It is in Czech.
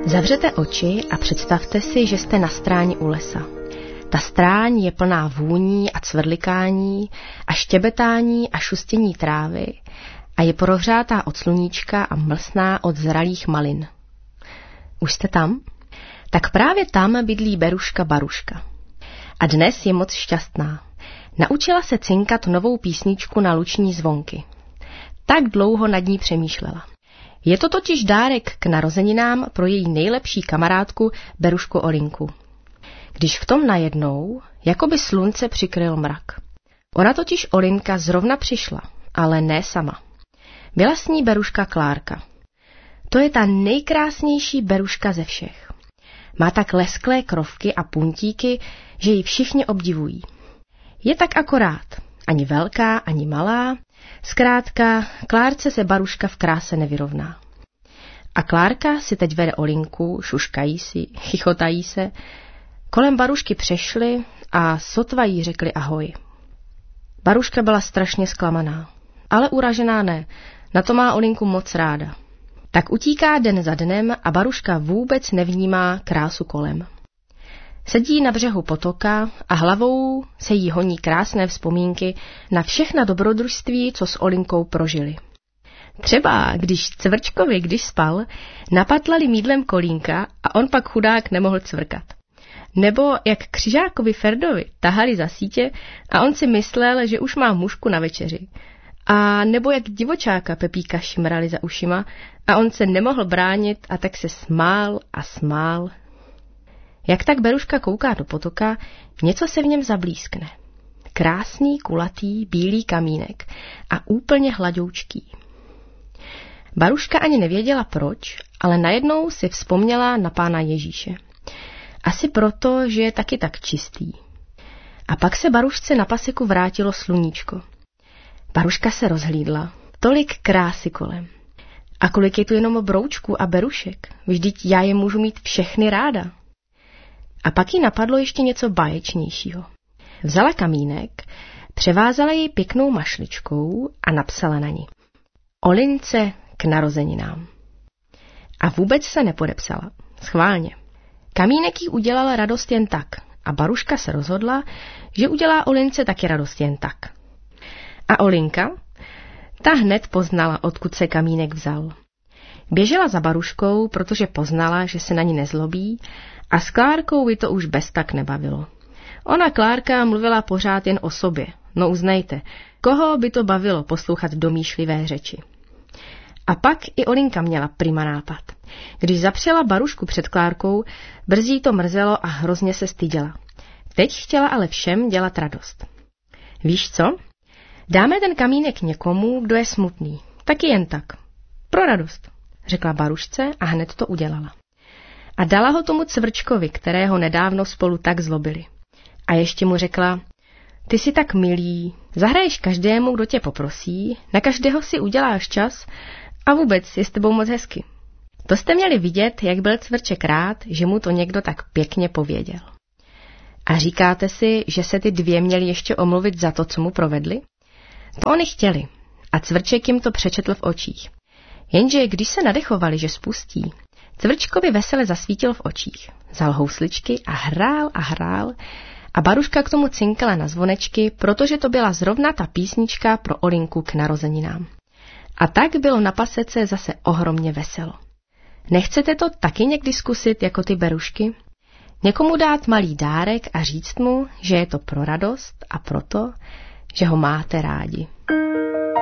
Zavřete oči a představte si, že jste na stráni u lesa. Ta stráň je plná vůní a cvrlikání a štěbetání a šustění trávy a je prohřátá od sluníčka a mlsná od zralých malin. Už jste tam? Tak právě tam bydlí beruška Baruška. A dnes je moc šťastná. Naučila se cinkat novou písničku na luční zvonky. Tak dlouho nad ní přemýšlela. Je to totiž dárek k narozeninám pro její nejlepší kamarádku Berušku Olinku. Když v tom najednou, jako by slunce přikryl mrak. Ona totiž Olinka zrovna přišla, ale ne sama. Byla s ní beruška Klárka. To je ta nejkrásnější beruška ze všech. Má tak lesklé krovky a puntíky, že ji všichni obdivují. Je tak akorát, ani velká, ani malá. Zkrátka, Klárce se Baruška v kráse nevyrovná. A Klárka si teď vede Olinku, šuškají si, chichotají se. Kolem Barušky přešli a sotva jí řekli ahoj. Baruška byla strašně zklamaná, ale uražená ne, na to má Olinku moc ráda. Tak utíká den za dnem a Baruška vůbec nevnímá krásu kolem. Sedí na břehu potoka a hlavou se jí honí krásné vzpomínky na všechna dobrodružství, co s Olinkou prožili. Třeba, když Cvrčkovi, když spal, napatlali mýdlem kolínka a on pak chudák nemohl cvrkat. Nebo jak Křižákovi Ferdovi tahali za sítě a on si myslel, že už má mužku na večeři. A nebo jak divočáka Pepíka šimrali za ušima a on se nemohl bránit a tak se smál a smál. Jak tak Beruška kouká do potoka, něco se v něm zablískne. Krásný, kulatý, bílý kamínek a úplně hladoučký. Baruška ani nevěděla proč, ale najednou si vzpomněla na Pána Ježíše. Asi proto, že je taky tak čistý. A pak se Barušce na paseku vrátilo sluníčko. Baruška se rozhlídla. Tolik krásy kolem. A kolik je tu jenom broučků a berušek. Vždyť já je můžu mít všechny ráda. A pak jí napadlo ještě něco báječnějšího. Vzala kamínek, převázala jej pěknou mašličkou a napsala na ní: Olince k narozeninám. A vůbec se nepodepsala. Schválně. Kamínek jí udělala radost jen tak a Baruška se rozhodla, že udělá Olince taky radost jen tak. A Olinka? Ta hned poznala, odkud se kamínek vzal. Běžela za Baruškou, protože poznala, že se na ní nezlobí, a s Klárkou by to už bez tak nebavilo. Ona Klárka mluvila pořád jen o sobě. No uznejte, koho by to bavilo poslouchat domýšlivé řeči. A pak i Olinka měla prima nápad. Když zapřela Barušku před Klárkou, brzy to mrzelo a hrozně se styděla. Teď chtěla ale všem dělat radost. Víš co? Dáme ten kamínek někomu, kdo je smutný. Taky jen tak. Pro radost, řekla Barušce a hned to udělala. A dala ho tomu Cvrčkovi, kterého nedávno spolu tak zlobili. A ještě mu řekla: ty jsi tak milý, zahraješ každému, kdo tě poprosí, na každého si uděláš čas a vůbec je s tebou moc hezky. To jste měli vidět, jak byl Cvrček rád, že mu to někdo tak pěkně pověděl. A říkáte si, že se ty dvě měli ještě omluvit za to, co mu provedli? To oni chtěli a Cvrček jim to přečetl v očích. Jenže když se nadechovali, že spustí, Cvrčkovi vesele zasvítil v očích, vzal housličky a hrál a Baruška k tomu cinkala na zvonečky, protože to byla zrovna ta písnička pro Olinku k narozeninám. A tak bylo na pasece zase ohromně veselo. Nechcete to taky někdy zkusit jako ty berušky? Někomu dát malý dárek a říct mu, že je to pro radost a proto, že ho máte rádi.